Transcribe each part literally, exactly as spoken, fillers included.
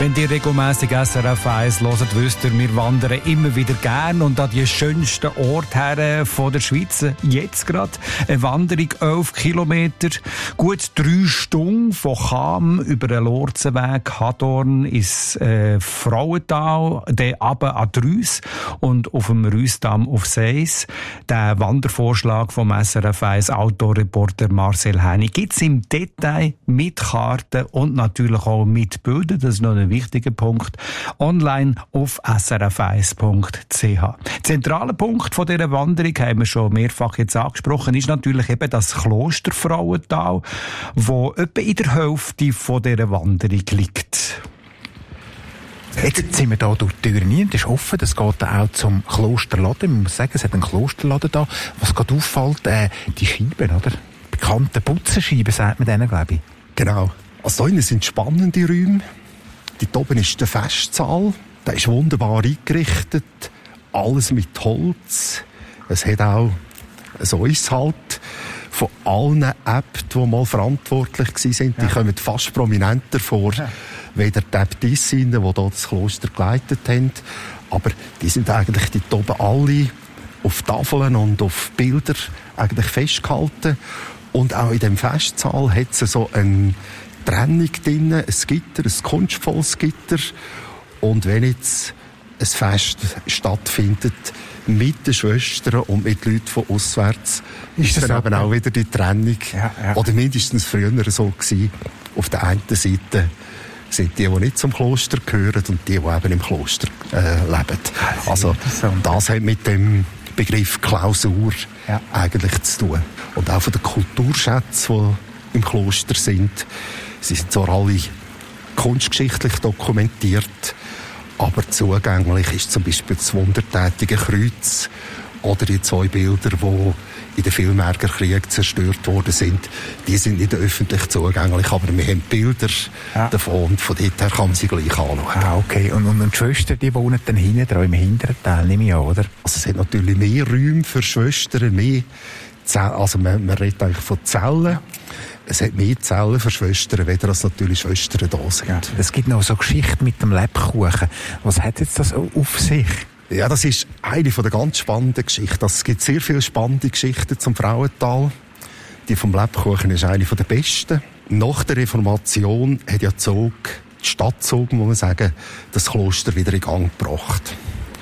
Wenn ihr regelmässig S R F eins hört, wisst ihr, wir wandern immer wieder gern und an die schönsten Orte her von der Schweiz. Jetzt gerade eine Wanderung elf Kilometer, gut drei Stunden von Cham über den Lorzenweg, Hadorn ins äh, Frauental, dann runter an die Rüss und auf dem Rüssdamm auf Seis. Der Wandervorschlag vom S R F eins Autoreporter Marcel Häni gibt's im Detail mit Karten und natürlich auch mit Bildern. Das ist noch ein wichtiger Punkt. Online auf s r f eins punkt c h. Zentraler Punkt von dieser Wanderung, haben wir schon mehrfach jetzt angesprochen, ist natürlich eben das Kloster Frauental, wo etwa in der Hälfte von dieser Wanderung liegt. Jetzt sind wir hier durch die Tür rein. Das ist offen. Das geht auch zum Klosterladen. Man muss sagen, es hat einen Klosterladen da. Was gerade auffällt, äh, die Scheiben, oder? Bekannte Putzenscheiben, sagt man denen, glaube ich. Genau. Also hier sind spannende Räume. Dort oben ist der Festsaal. Der ist wunderbar eingerichtet. Alles mit Holz. Es hat auch ein Säus halt von allen Äbten, die mal verantwortlich waren. Die ja. kommen fast prominenter vor, ja. weder die Äbtissinnen, die hier das Kloster geleitet haben. Aber die sind eigentlich dort oben alle auf Tafeln und auf Bilder eigentlich festgehalten. Und auch in dem Festsaal hat es so eine Trennung drin, ein Gitter, ein kunstvolles Gitter. Und wenn jetzt ein Fest stattfindet mit den Schwestern und mit Leuten von auswärts, ist, ist dann eben auch wieder die Trennung. Ja, ja. Oder mindestens früher so gewesen. Auf der einen Seite sind die, die nicht zum Kloster gehören und die, die eben im Kloster äh, leben. Also das hat mit dem Begriff Klausur ja. eigentlich zu tun. Und auch von den Kulturschätzen, die im Kloster sind, sie sind zwar alle kunstgeschichtlich dokumentiert, aber zugänglich ist zum Beispiel das wundertätige Kreuz oder die zwei Bilder, die in den Villmerger Krieg zerstört worden sind. Die sind nicht öffentlich zugänglich, aber wir haben Bilder ja. davon und von dort her kann man sie gleich anschauen. Ah, okay. Und, und, und die Schwestern, die wohnen dann hinten dran, im hinteren Teil, nehme ich an, oder? Also es hat natürlich mehr Räume für Schwestern, mehr Zellen, also man, man redet eigentlich von Zellen. Es hat mehr Zellen für Schwestern, weder als natürlich Schwestern da sind. Ja. Es gibt noch so Geschichten mit dem Lebkuchen. Was hat jetzt das auf sich? Ja, das ist eine von der ganz spannenden Geschichten. Es gibt sehr viele spannende Geschichten zum Frauental. Die vom Lebkuchen ist eine von der besten. Nach der Reformation hat ja Zog, die Stadt Zog, muss man sagen, das Kloster wieder in Gang gebracht.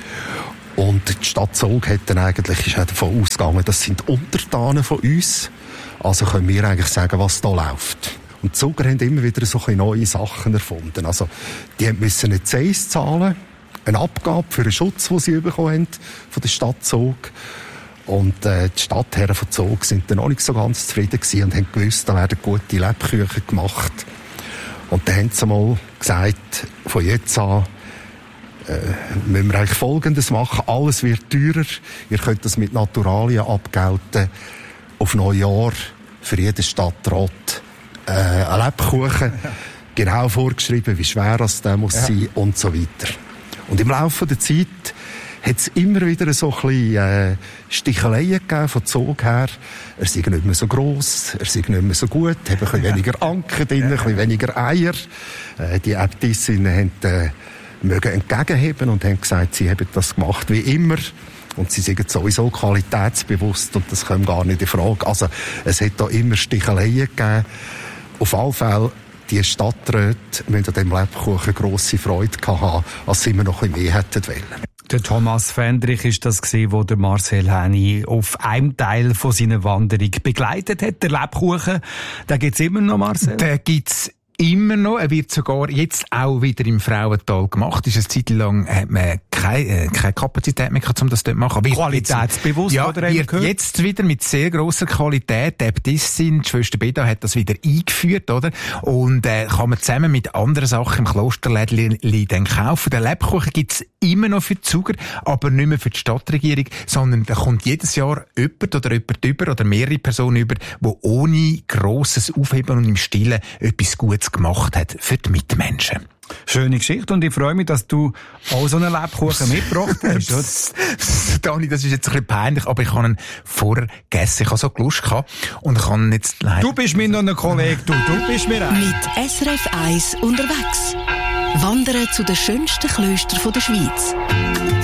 Und die Stadt Zog hat dann eigentlich, ist davon ausgegangen, das sind Untertanen von uns. Also können wir eigentlich sagen, was da läuft. Und die Zoger haben immer wieder so neue Sachen erfunden. Also, die müssen einen Zeis zahlen, eine Abgabe für einen Schutz, den sie bekommen haben von der Stadt Zog. Und äh, die Stadtherren von Zog sind dann auch nicht so ganz zufrieden gewesen und haben gewusst, da werden gute Lebkuchen gemacht. Und dann haben sie mal gesagt, von jetzt an äh, müssen wir eigentlich Folgendes machen. Alles wird teurer. Ihr könnt das mit Naturalien abgelten. Auf Neujahr für jeden Stadtrat äh, ein Lebkuchen. Genau vorgeschrieben, wie schwer das der muss ja. sein und so weiter. Und im Laufe der Zeit hat es immer wieder so ein bisschen äh, Sticheleien gegeben von Zog her. Er sei nicht mehr so gross, er sei nicht mehr so gut, haben ein bisschen ja. weniger Anken drin, ein bisschen weniger Eier. Äh, die Äbtissinnen haben äh, mögen entgegenheben und haben gesagt, sie haben das gemacht wie immer. Und sie sind sowieso qualitätsbewusst und das kommt gar nicht in Frage. Also es hat da immer Sticheleien gegeben. Auf alle Fälle, die Stadträte müssen an diesem Lebkuchen grosse Freude haben, als sie immer noch ein bisschen mehr hätten wollen. Der Thomas Fendrich ist das gewesen, wo der Marcel Häni auf einem Teil von seiner Wanderung begleitet hat. Der Lebkuchen, den gibt's immer noch, Marcel? Den gibt's immer noch. Er wird sogar jetzt auch wieder im Frauental gemacht. Ist eine Zeit lang hat man keine, äh, keine Kapazität mehr, um das dort zu machen. Wird qualitätsbewusst, ja, oder? Wird jetzt wieder mit sehr grosser Qualität. Die Äbtissin, die Schwester Beda, hat das wieder eingeführt, oder? Und äh, kann man zusammen mit anderen Sachen im Klosterlädli dann kaufen. Den Lebkuchen gibt's immer noch für die Zuger, aber nicht mehr für die Stadtregierung, sondern da kommt jedes Jahr jemand oder jemand über oder mehrere Personen über, die ohne grosses Aufheben und im Stillen etwas Gutes gemacht hat für die Mitmenschen. Schöne Geschichte und ich freue mich, dass du auch so einen Lebkuchen mitgebracht hast. Dani, das ist jetzt ein bisschen peinlich, aber ich habe ihn vorher gegessen. Ich habe so Lust gehabt und ich kann jetzt leider... Du bist mir noch ein Kollege, du, du bist mir ein. Mit S R F eins unterwegs. Wandern zu den schönsten Klöstern der Schweiz.